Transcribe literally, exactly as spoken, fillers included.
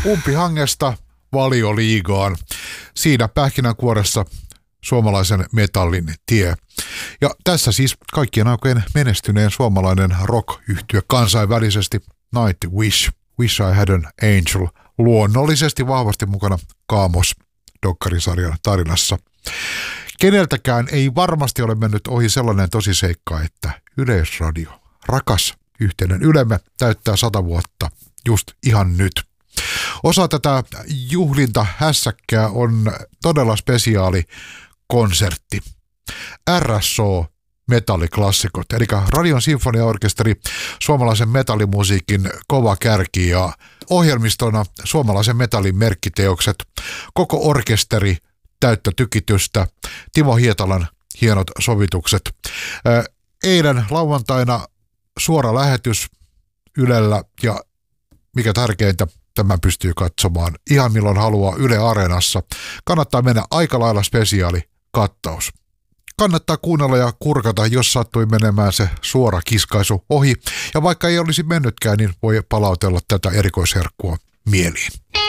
Umpihangesta Valioliigaan. Siinä pähkinänkuoressa suomalaisen metallin tie. Ja tässä siis kaikkien aikojen menestyneen suomalainen rock-yhtye kansainvälisesti Nightwish. Wish I Had an Angel. Luonnollisesti vahvasti mukana Kaamos-dokkarisarjan tarinassa. Keneltäkään ei varmasti ole mennyt ohi sellainen tosiseikka, että Yleisradio, rakas yhteinen Ylemme, täyttää sata vuotta just ihan nyt. Osa tätä juhlintahässäkkää on todella spesiaali konsertti. R S O metalliklassikot, eli Radion sinfoniaorkesteri, suomalaisen metallimusiikin kova kärki ja ohjelmistona suomalaisen metallin merkkiteokset, koko orkesteri, täyttä tykitystä, Timo Hietalan hienot sovitukset. Eilen lauantaina suora lähetys Ylellä ja mikä tärkeintä, tämän pystyy katsomaan ihan milloin haluaa Yle Areenassa. Kannattaa mennä aika lailla spesiaali kattaus. Kannattaa kuunnella ja kurkata, jos sattui menemään se suora kiskaisu ohi. Ja vaikka ei olisi mennytkään, niin voi palautella tätä erikoisherkkua mieliin.